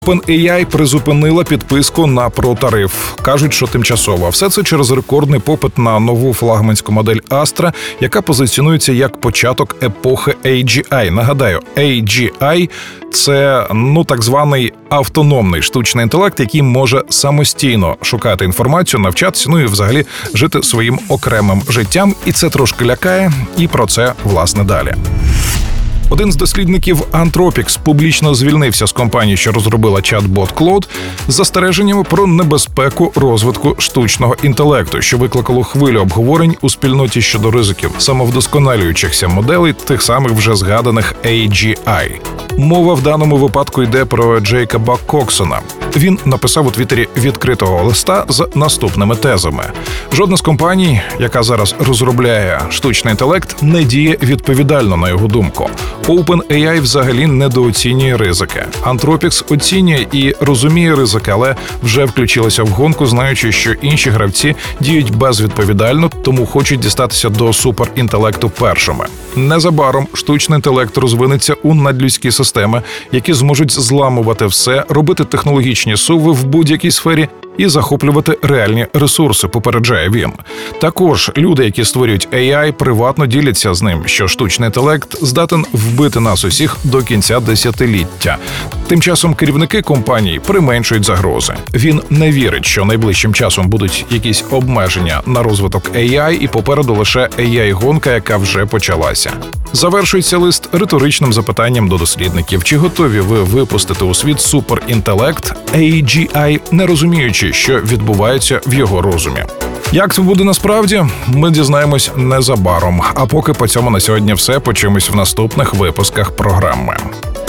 OpenAI призупинила підписку на Pro-тариф. Кажуть, що тимчасово. Все це через рекордний попит на нову флагманську модель Astra, яка позиціонується як початок епохи AGI. Нагадаю, AGI – це, так званий автономний штучний інтелект, який може самостійно шукати інформацію, навчатися, і взагалі жити своїм окремим життям. І це трошки лякає, і про це, власне, далі. Один з дослідників Anthropic публічно звільнився з компанії, що розробила чат-бот Claude, з застереженнями про небезпеку розвитку штучного інтелекту, що викликало хвилю обговорень у спільноті щодо ризиків самовдосконалюючихся моделей тих самих вже згаданих AGI. Мова в даному випадку йде про Джейкоба Коксона. Він написав у Твіттері відкритого листа з наступними тезами. Жодна з компаній, яка зараз розробляє штучний інтелект, не діє відповідально, на його думку. OpenAI взагалі недооцінює ризики. Anthropic оцінює і розуміє ризики, але вже включилася в гонку, знаючи, що інші гравці діють безвідповідально, тому хочуть дістатися до суперінтелекту першими. Незабаром штучний інтелект розвинеться у надлюдські системи, які зможуть зламувати все, робити технологічні суви в будь-якій сфері і захоплювати реальні ресурси, попереджає він. Також люди, які створюють AI, приватно діляться з ним, що штучний інтелект здатен вбити нас усіх до кінця десятиліття. Тим часом керівники компаній применшують загрози. Він не вірить, що найближчим часом будуть якісь обмеження на розвиток AI, і попереду лише AI-гонка, яка вже почалася. Завершується лист риторичним запитанням до дослідників. Чи готові ви випустити у світ суперінтелект AGI, не розуміючи, що відбувається в його розумі? Як це буде насправді, ми дізнаємось незабаром. А поки по цьому на сьогодні все. Почуємось в наступних випусках програми.